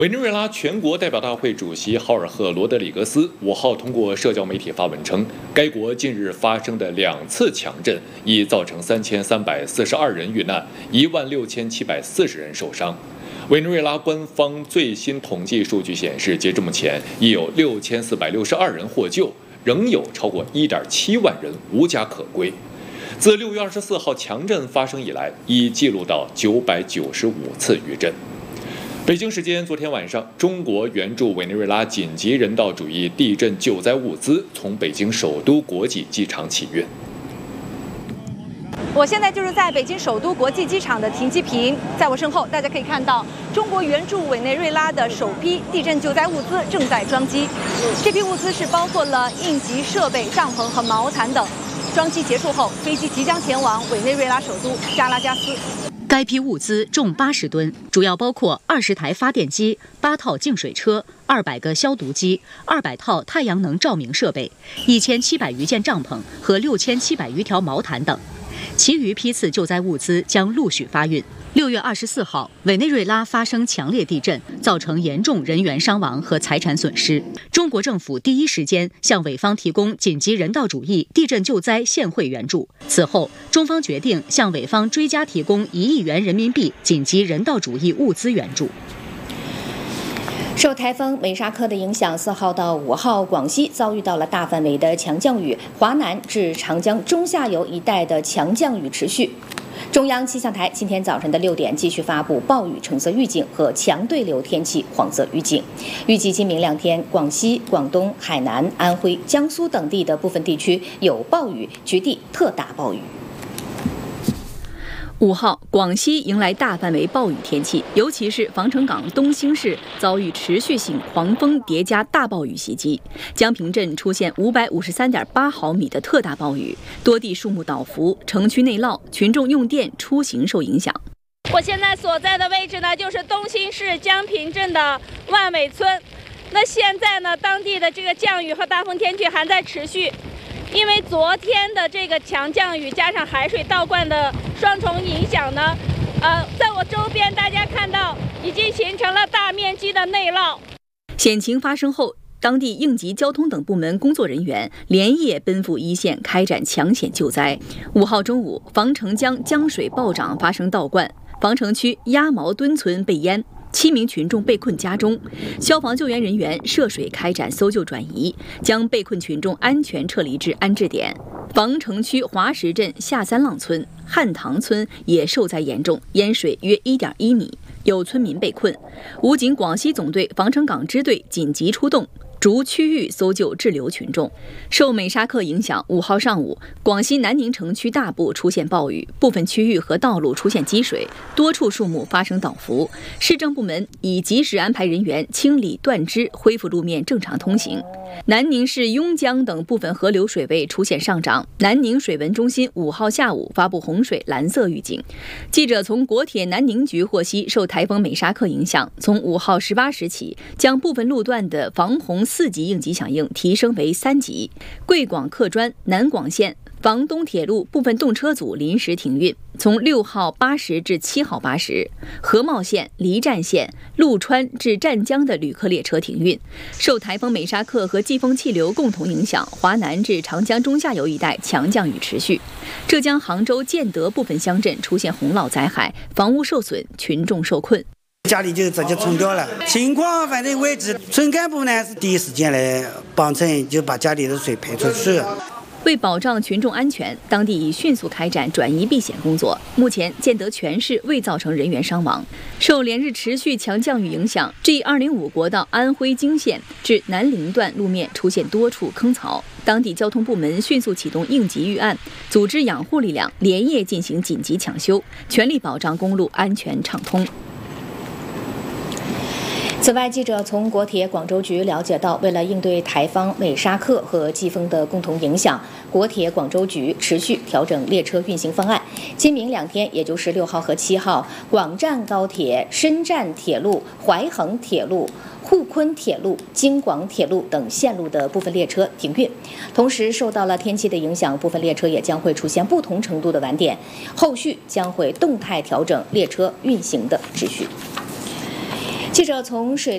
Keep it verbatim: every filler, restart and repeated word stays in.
委内瑞拉全国代表大会主席豪尔赫·罗德里格斯五号通过社交媒体发文称，该国近日发生的两次强震已造成三千三百四十二人遇难，一万六千七百四十人受伤。委内瑞拉官方最新统计数据显示，截至目前已有六千四百六十二人获救，仍有超过一点七万人无家可归。自六月二十四号强震发生以来，已记录到九百九十五次余震。北京时间昨天晚上，中国援助委内瑞拉紧急人道主义地震救灾物资从北京首都国际机场起运。 我现在就是在北京首都国际机场的停机坪，在我身后，大家可以看到中国援助委内瑞拉的首批地震救灾物资正在装机。这批物资是包括了应急设备、帐篷和毛毯等。装机结束后，飞机即将前往委内瑞拉首都加拉加斯。 该批物资重八十吨，主要包括二十台发电机、八套净水车、二百个消毒机、二百套太阳能照明设备、一千七百余件帐篷和六千七百余条毛毯等。其余批次救灾物资将陆续发运。六月二十四号，委内瑞拉发生强烈地震，造成严重人员伤亡和财产损失。中国政府第一时间向委方提供紧急人道主义地震救灾现汇援助。此后，中方决定向委方追加提供一亿元人民币紧急人道主义物资援助。 受台风美沙克的影响，四号到五号，广西遭遇到了大范围的强降雨，华南至长江中下游一带的强降雨持续。中央气象台今天早晨的六点继续发布暴雨橙色预警和强对流天气黄色预警，预计今明两天，广西、广东、海南、安徽、江苏等地的部分地区有暴雨，局地特大暴雨。 五号，广西迎来大范围暴雨天气，尤其是防城港东兴市遭遇持续性狂风叠加大暴雨袭击，江平镇出现五百五十三点八毫米的特大暴雨，多地树木倒伏，城区内涝，群众用电出行受影响。 我现在所在的位置呢，就是东兴市江平镇的万尾村。那现在呢，当地的这个降雨和大风天气还在持续。因为昨天的这个强降雨加上海水倒灌的双重影响呢，呃，在我周边大家看到已经形成了大面积的内涝。 险情发生后，当地应急交通等部门工作人员连夜奔赴一线开展抢险救灾。五号中午，防城江江水暴涨发生倒灌，防城区鸭毛墩村被淹。七名群众被困家中，消防救援人员涉水开展搜救转移，将被困群众安全撤离至安置点。防城区华石镇下三浪村、汉塘村也受灾严重，淹水约 一点一米，有村民被困。武警广西总队防城港支队紧急出动，逐区域搜救滞留群众。受美沙克影响，五号上午，广西南宁城区大部出现暴雨，部分区域和道路出现积水，多处树木发生倒伏。市政部门已及时安排人员清理断枝，恢复路面正常通行。南宁市邕江等部分河流水位出现上涨。南宁水文中心五号下午发布洪水蓝色预警。记者从国铁南宁局获悉，受台风美沙克影响，从五号十八时起，将部分路段的防洪四级应急响应提升为三级。贵广客专南广线房东铁路部分动车组临时停运，从六号八时至七号八时。合茂线、黎站线、陆川至湛江的旅客列车停运。受台风美沙克和季风气流共同影响，华南至长江中下游一带强降雨持续。浙江杭州建德部分乡镇出现洪涝灾害，房屋受损，群众受困。 家里就直接冲掉了，情况反正未知。村干部呢是第一时间来帮衬，就把家里的水排出去。 为保障群众安全，当地已迅速开展转移避险工作。目前，建德全市未造成人员伤亡。受连日持续强降雨影响 ，G 二零五国道安徽泾县至南陵段路面出现多处坑槽，当地交通部门迅速启动应急预案，组织养护力量连夜进行紧急抢修，全力保障公路安全畅通。 此外，记者从国铁广州局了解到，为了应对台风美沙克和季风的共同影响，国铁广州局持续调整列车运行方案。今明两天，也就是六号和七号，广湛高铁、深湛铁路、淮衡铁路、沪昆铁路、京广铁路等线路的部分列车停运。同时，受到了天气的影响，部分列车也将会出现不同程度的晚点，后续将会动态调整列车运行的秩序。记者从水